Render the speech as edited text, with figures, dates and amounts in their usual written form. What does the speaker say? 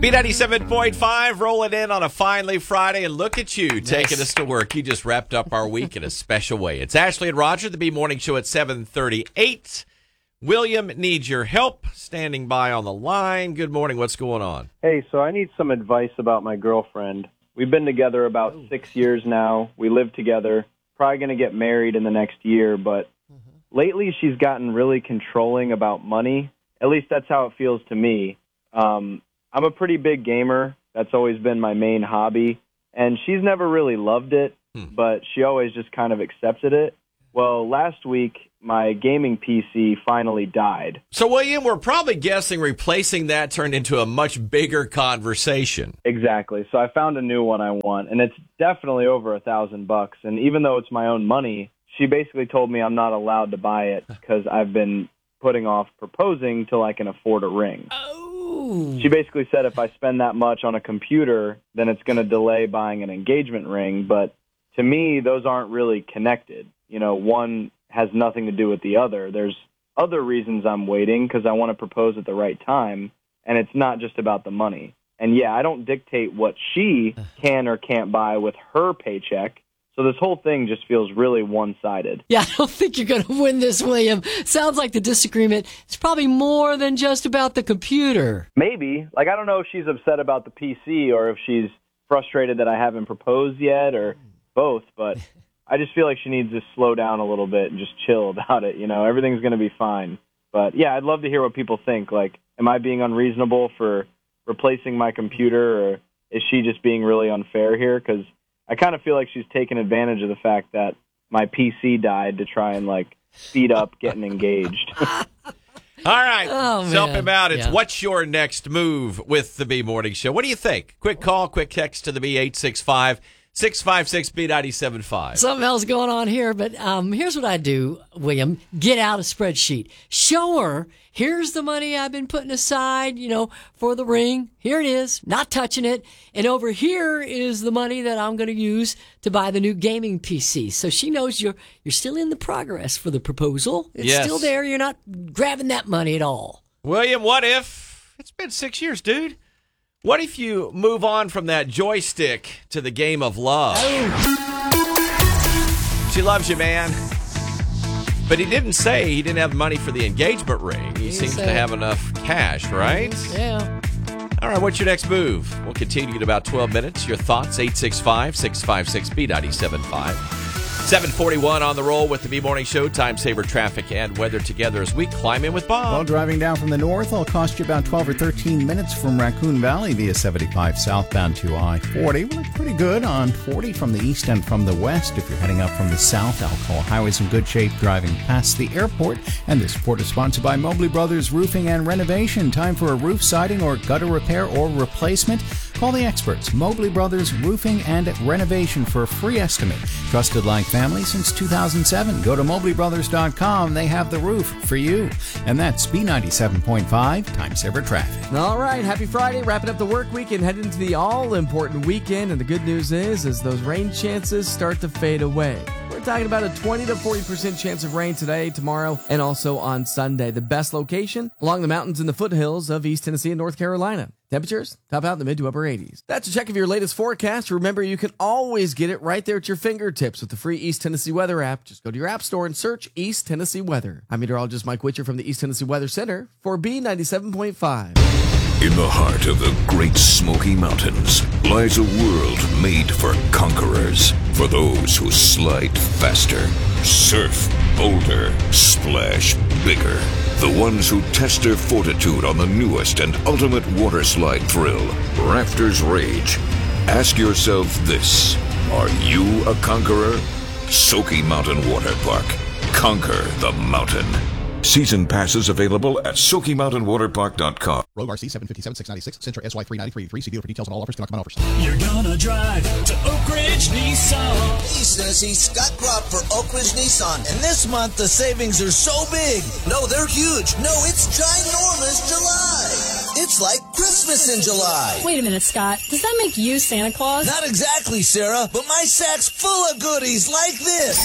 B97.5 rolling in on a finally Friday, and look at you taking us to work. You just wrapped up our week in a special way. It's Ashley and Roger, the B Morning Show at 7:38. William needs your help, standing by on the line. Good morning. What's going on? Hey, so I need some advice about my girlfriend. We've been together about 6 years now. We live together. Probably going to get married in the next year, but lately she's gotten really controlling about money. At least that's how it feels to me. I'm a pretty big gamer. That's always been my main hobby. And she's never really loved it, but she always just kind of accepted it. Well, last week, my gaming PC finally died. So, William, we're probably guessing replacing that turned into a much bigger conversation. Exactly. So I found a new one I want, and it's definitely over $1,000. And even though it's my own money, she basically told me I'm not allowed to buy it because I've been putting off proposing till I can afford a ring. She basically said if I spend that much on a computer, then it's going to delay buying an engagement ring. But to me, those aren't really connected. You know, one has nothing to do with the other. There's other reasons I'm waiting because I want to propose at the right time, and it's not just about the money. And, yeah, I don't dictate what she can or can't buy with her paycheck. So this whole thing just feels really one-sided. Yeah, I don't think you're going to win this, William. Sounds like the disagreement is probably more than just about the computer. Maybe. Like, I don't know if she's upset about the PC or if she's frustrated that I haven't proposed yet or both, but I just feel like she needs to slow down a little bit and just chill about it. You know, everything's going to be fine. But, yeah, I'd love to hear what people think. Like, am I being unreasonable for replacing my computer, or is she just being really unfair here? Because I kind of feel like she's taking advantage of the fact that my PC died to try and, like, speed up getting engaged. All right. Oh, Help him out. It's Yeah. What's your next move with the B Morning Show? What do you think? Quick call, quick text to the B865-656-B975. Something else going on here, but here's what I do, William. Get out a spreadsheet. Show her, here's the money I've been putting aside, for the ring. Here it is, not touching it. And over here is the money that I'm going to use to buy the new gaming PC. So she knows you're still in the progress for the proposal. It's Yes. still there. You're not grabbing that money at all. William, what if, it's been 6 years, dude. What if you move on from that joystick to the game of love? She loves you, man. But he didn't say he didn't have money for the engagement ring. He seems to have enough cash, right? Yeah. All right, what's your next move? We'll continue in about 12 minutes. Your thoughts, 865-656-B975. 7:41 on the roll with the B-Morning Show. Time saver traffic and weather together as we climb in with Bob. Well, driving down from the north will cost you about 12 or 13 minutes from Raccoon Valley via 75 southbound to I-40. Well, it's pretty good on 40 from the east and from the west. If you're heading up from the south, Alcoa Highway's in good shape driving past the airport. And this report is sponsored by Mobley Brothers Roofing and Renovation. Time for a roof siding or gutter repair or replacement? Call the experts, Mobley Brothers Roofing and Renovation, for a free estimate. Trusted like family since 2007. Go to MobleyBrothers.com. They have the roof for you. And that's B97.5 Time Saver Traffic. All right, happy Friday. Wrapping up the work week and heading into the all-important weekend. And the good news is those rain chances start to fade away. We're talking about a 20 to 40% chance of rain today, tomorrow, and also on Sunday. The best location along the mountains and the foothills of East Tennessee and North Carolina. Temperatures top out in the mid to upper 80s. That's a check of your latest forecast. Remember, you can always get it right there at your fingertips with the free East Tennessee Weather app. Just go to your app store and search East Tennessee Weather. I'm meteorologist Mike Witcher from the East Tennessee Weather Center for B97.5. In the heart of the Great Smoky Mountains lies a world made for conquerors, for those who slide faster, surf bolder, splash bigger, the ones who test their fortitude on the newest and ultimate water slide thrill, Rafters Rage. Ask yourself this: are you a conqueror? Smoky Mountain Water Park. Conquer the mountain. Season passes available at SmokyMountainWaterPark.com. Rogue RC 757-696, Sentra SY 393. See dealer for details on all offers. Connect on offers. You're gonna drive to Oak Ridge Nissan. East Tennessee, Scott Gropp for Oak Ridge Nissan. And this month, the savings are so big. No, they're huge. No, it's ginormous July. It's like Christmas in July. Wait a minute, Scott. Does that make you Santa Claus? Not exactly, Sarah, but my sack's full of goodies like this.